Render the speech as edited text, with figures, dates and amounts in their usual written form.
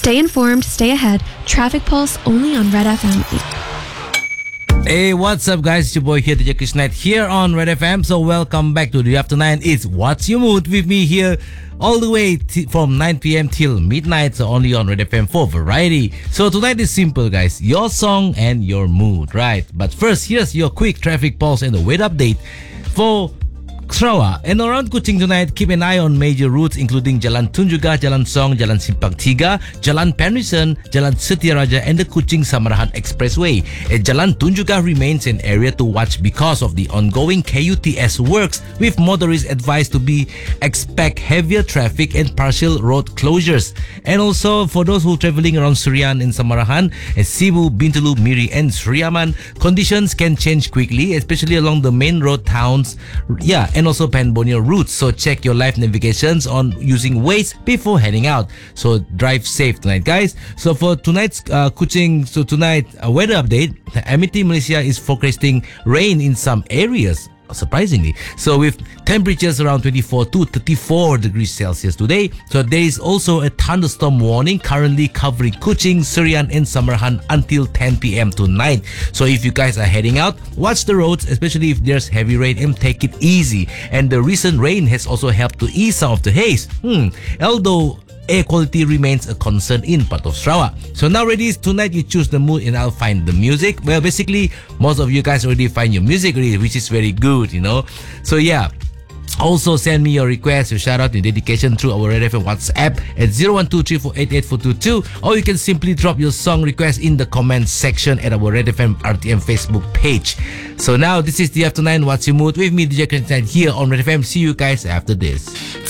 Stay informed, stay ahead. Traffic Pulse only on Red FM. Hey, what's up, guys? It's your boy here, DJ Krishnite, here on Red FM. So welcome back to the After 9. It's What's Your Mood with me here all the way from 9 p.m. till midnight. So only on Red FM for variety. So tonight is simple, guys. Your song and your mood, right? But first, here's your quick traffic pulse and the weather update for Sarawak and around Kuching tonight. Keep an eye on major routes including Jalan Tunjungan, Jalan Song, Jalan Simpang Tiga, Jalan Penrisen, Jalan Setiaraja and the Kuching Samarahan Expressway. Jalan Tunjungan remains an area to watch because of the ongoing KUTS works, with motorists advised to expect heavier traffic and partial road closures. And also for those who are traveling around Surian and Samarahan, Sibu, Bintulu, Miri and Sriaman, conditions can change quickly, especially along the main road towns. And also Panbonio routes. So check your live navigations on using Waze before heading out. So drive safe tonight, guys. So for tonight's Kuching, weather update, Amity Malaysia is forecasting rain in some areas, surprisingly. So with temperatures around 24 to 34 degrees Celsius today. So there is also a thunderstorm warning currently covering Kuching, Surian and Samarahan until 10 p.m. tonight. So if you guys are heading out, watch the roads, especially if there's heavy rain, and take it easy. And the recent rain has also helped to ease some of the haze. Although air quality remains a concern in part of Sarawak. So now, ladies, tonight you choose the mood and I'll find the music. Well, basically, most of you guys already find your music already, which is very good, you know. So yeah. Also, send me your request, your shout out, your dedication through our Red FM WhatsApp at 01234888422, or you can simply drop your song request in the comments section at our Red FM RTM Facebook page. So now, this is the After 9 What's Your Mood with me, DJ Krishnite, here on Red FM. See you guys after this.